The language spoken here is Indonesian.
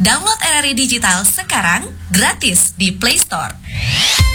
Download RRI Digital sekarang gratis di Play Store.